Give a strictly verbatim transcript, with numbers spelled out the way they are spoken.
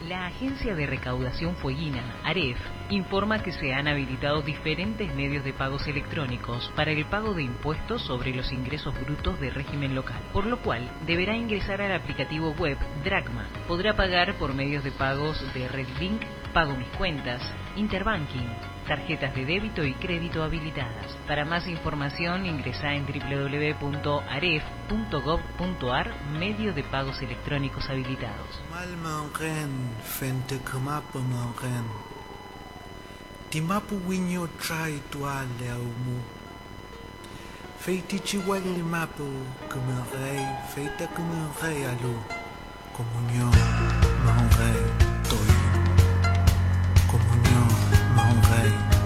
La Agencia de Recaudación Fueguina, AREF, informa que se han habilitado diferentes medios de pagos electrónicos para el pago de impuestos sobre los ingresos brutos de régimen local, por lo cual deberá ingresar al aplicativo web Dracma. Podrá pagar por medios de pagos de RedLink, Pago Mis Cuentas, Interbanking, tarjetas de débito y crédito habilitadas. Para más información ingresa en doble u doble u doble u punto aref punto gov punto ar, medio de pagos electrónicos habilitados. Timapu winyo try tua leumu. Feiti chiwali mapu kumerei, feita kumerei alu. Comunión, mahonrei, toi. Comunión, mahonrei.